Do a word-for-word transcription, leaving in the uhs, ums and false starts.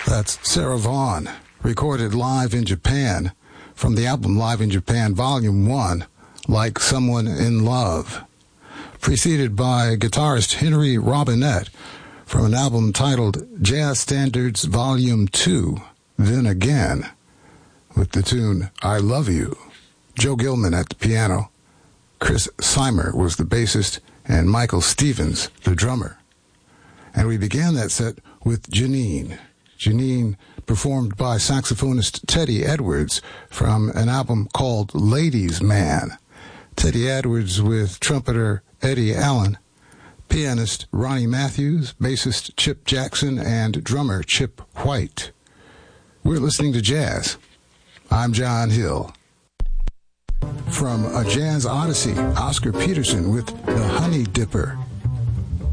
That's Sarah Vaughan, recorded live in Japan from the album Live in Japan, Volume one, Like Someone in Love. Preceded by guitarist Henry Robinette from an album titled Jazz Standards Volume two, Then Again, with the tune I Love You. Joe Gilman at the piano, Chris Seimer was the bassist, and Michael Stevens the drummer. And we began that set with Janine. Janine, performed by saxophonist Teddy Edwards from an album called Ladies Man. Teddy Edwards with trumpeter Eddie Allen, pianist Ronnie Matthews, bassist Chip Jackson, and drummer Chip White. We're listening to jazz. I'm John Hill. From A Jazz Odyssey, Oscar Peterson with The Honey Dipper.